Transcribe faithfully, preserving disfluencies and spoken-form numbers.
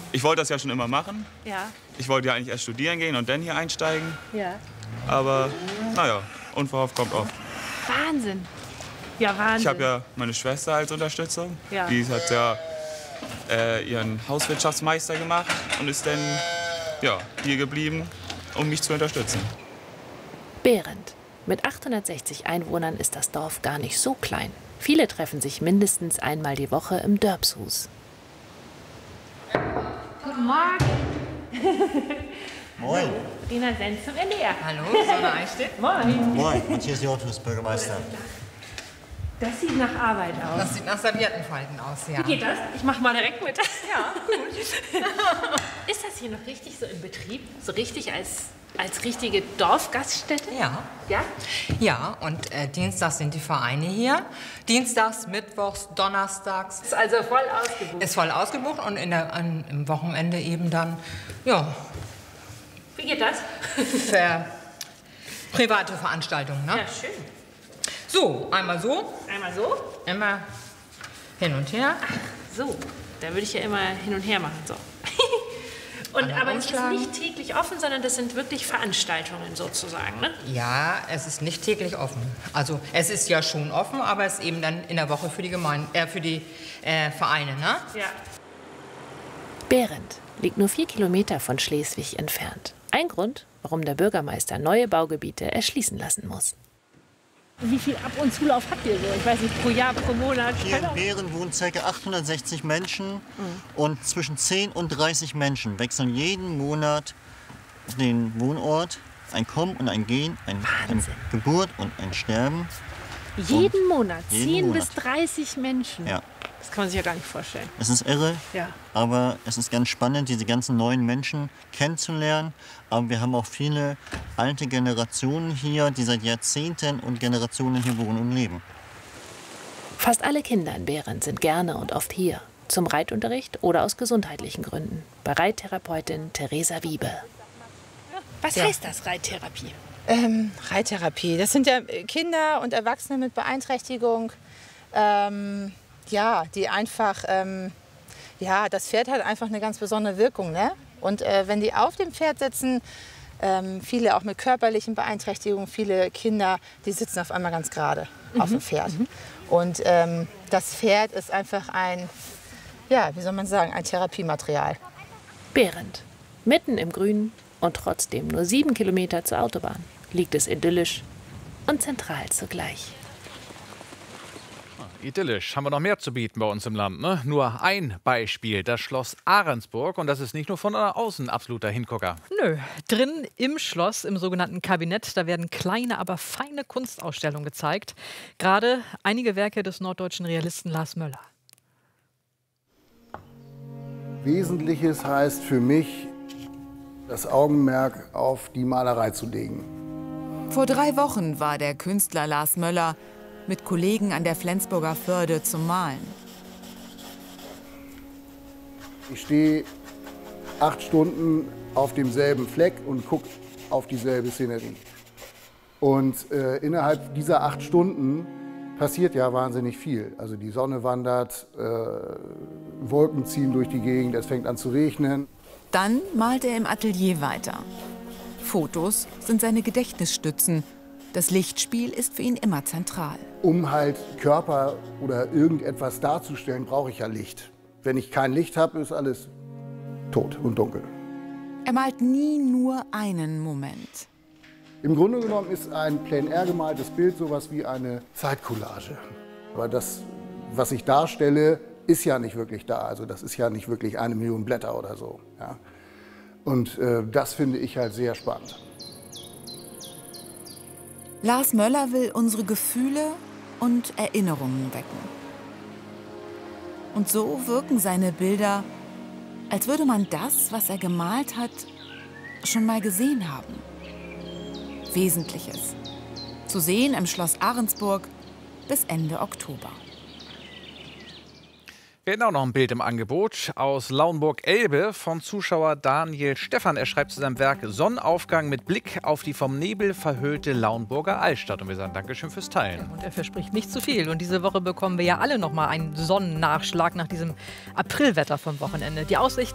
Ich wollte das ja schon immer machen. Ja. Ich wollte ja eigentlich erst studieren gehen und dann hier einsteigen. Ja. Aber naja, unverhofft kommt oft. Wahnsinn. Ja, Wahnsinn. Ich habe ja meine Schwester als Unterstützung. Ja. Die hat ja äh, ihren Hauswirtschaftsmeister gemacht und ist dann ja, hier geblieben, um mich zu unterstützen. Behrend. Mit achthundertsechzig Einwohnern ist das Dorf gar nicht so klein. Viele treffen sich mindestens einmal die Woche im Dörpshus. Guten Morgen. Moin. Rina Senz zum N D R. Hallo, Sonne Eichstätt. Moin. Moin, Matthias Jortus, Bürgermeister. Das sieht nach Arbeit aus. Das sieht nach Serviettenfalten aus, ja. Wie geht das? Ich mach mal direkt mit. Ja, gut. Ist das hier noch richtig so in Betrieb? So richtig als, als richtige Dorfgaststätte? Ja. Ja? Ja, und äh, dienstags sind die Vereine hier. Dienstags, mittwochs, donnerstags. Ist also voll ausgebucht. Ist voll ausgebucht und in der, an, im Wochenende eben dann, ja, Wie geht das? für private Veranstaltungen, ne? Ja, schön. So, einmal so, Einmal so. immer hin und her. So. Da würde ich ja immer hin und her machen. So. Und, Einmal aber es ist umschlagen. nicht täglich offen, sondern das sind wirklich Veranstaltungen sozusagen, ne? Ja, es ist nicht täglich offen. Also es ist ja schon offen, aber es ist eben dann in der Woche für die Gemeinde, äh, für die äh, Vereine, ne? Ja. Behrend liegt nur vier Kilometer von Schleswig entfernt. Ein Grund, warum der Bürgermeister neue Baugebiete erschließen lassen muss. Wie viel Ab- und Zulauf habt ihr so? Ich weiß nicht, pro Jahr, pro Monat? Hier in Behren wohnen ca. achthundertsechzig Menschen und zwischen zehn und dreißig Menschen wechseln jeden Monat den Wohnort. Ein Kommen und ein Gehen, ein, eine Geburt und ein Sterben. Jeden Monat? jeden zehn Monat. bis dreißig Menschen? Ja, Das kann man sich ja gar nicht vorstellen. es ist irre, Ja. aber es ist ganz spannend, diese ganzen neuen Menschen kennenzulernen. Aber wir haben auch viele alte Generationen hier, die seit Jahrzehnten und Generationen hier wohnen und leben. Fast alle Kinder in Behrend sind gerne und oft hier. Zum Reitunterricht oder aus gesundheitlichen Gründen. Bei Reittherapeutin Theresa Wiebe. Was Ja. heißt das, Reittherapie? Ähm, Reittherapie, das sind ja Kinder und Erwachsene mit Beeinträchtigung, ähm, ja, die einfach, ähm, ja, das Pferd hat einfach eine ganz besondere Wirkung, ne? Und äh, wenn die auf dem Pferd sitzen, ähm, viele auch mit körperlichen Beeinträchtigungen, viele Kinder, die sitzen auf einmal ganz gerade auf dem Pferd. Und ähm, das Pferd ist einfach ein, ja, wie soll man sagen, ein Therapiematerial. Behrend. Mitten im Grünen und trotzdem nur sieben Kilometer zur Autobahn liegt es idyllisch und zentral zugleich. Idyllisch. Haben wir noch mehr zu bieten bei uns im Land, ne? Nur ein Beispiel, das Schloss Ahrensburg. Und das ist nicht nur von außen absoluter Hingucker. Nö, drin im Schloss, im sogenannten Kabinett, da werden kleine, aber feine Kunstausstellungen gezeigt. Gerade einige Werke des norddeutschen Realisten Lars Möller. Wesentliches heißt für mich, das Augenmerk auf die Malerei zu legen. Vor drei Wochen war der Künstler Lars Möller mit Kollegen an der Flensburger Förde zum Malen. Ich stehe acht Stunden auf demselben Fleck und gucke auf dieselbe Szenerie. Und äh, innerhalb dieser acht Stunden passiert ja wahnsinnig viel. Also die Sonne wandert, äh, Wolken ziehen durch die Gegend, es fängt an zu regnen. Dann malt er im Atelier weiter. Fotos sind seine Gedächtnisstützen. Das Lichtspiel ist für ihn immer zentral. Um halt Körper oder irgendetwas darzustellen, brauche ich ja Licht. Wenn ich kein Licht habe, ist alles tot und dunkel. Er malt nie nur einen Moment. Im Grunde genommen ist ein Plein Air gemaltes Bild sowas wie eine Zeitcollage. Aber das, was ich darstelle, ist ja nicht wirklich da. Also das ist ja nicht wirklich eine Million Blätter oder so. Ja. Und äh, das finde ich halt sehr spannend. Lars Möller will unsere Gefühle und Erinnerungen wecken. Und so wirken seine Bilder, als würde man das, was er gemalt hat, schon mal gesehen haben. Wesentliches. Zu sehen im Schloss Ahrensburg bis Ende Oktober. Wir hätten auch noch ein Bild im Angebot aus Lauenburg-Elbe von Zuschauer Daniel Stephan. Er schreibt zu seinem Werk Sonnenaufgang mit Blick auf die vom Nebel verhüllte Lauenburger Altstadt. Und wir sagen Dankeschön fürs Teilen. Und er verspricht nicht zu viel. Und diese Woche bekommen wir ja alle noch mal einen Sonnennachschlag nach diesem Aprilwetter vom Wochenende. Die Aussichten